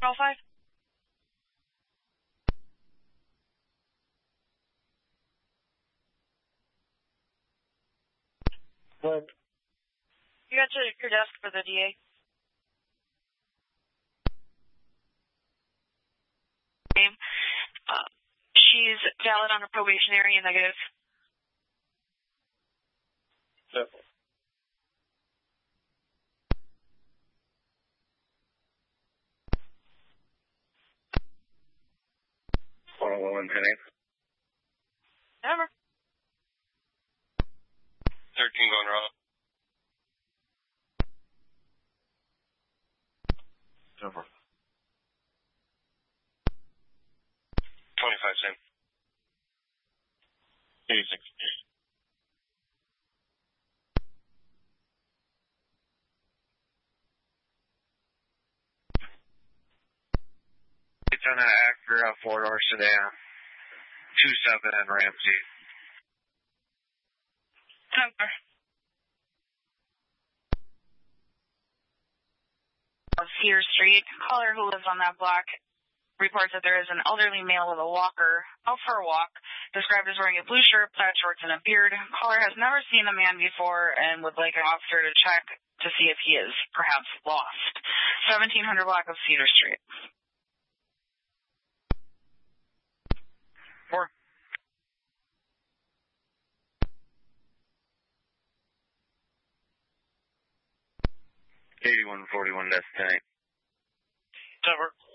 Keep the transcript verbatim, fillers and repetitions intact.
oh five. What? You got to your desk for the D A. Uh, she's valid on a probationary and negative. Yep. one oh one pending. Never. thirteen going raw. Over. twenty-five cent. eighty-six. It's on an Acura four-door sedan. two seven and Ramsey. Never. Cedar Street. Caller who lives on that block reports that there is an elderly male with a walker out for a walk, described as wearing a blue shirt, plaid shorts, and a beard. Caller has never seen the man before and would like an officer to check to see if he is perhaps lost. seventeen hundred block of Cedar Street. Four. eighty-one forty-one, that's ten. Cover.